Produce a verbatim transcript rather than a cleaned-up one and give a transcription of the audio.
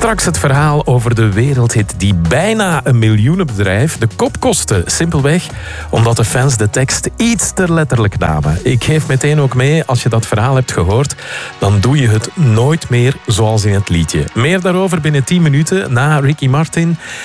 Straks het verhaal over de wereldhit die bijna een miljoenenbedrijf de kop kostte. Simpelweg omdat de fans de tekst iets te letterlijk namen. Ik geef meteen ook mee, als je dat verhaal hebt gehoord, dan doe je het nooit meer zoals in het liedje. Meer daarover binnen tien minuten na Ricky Martin.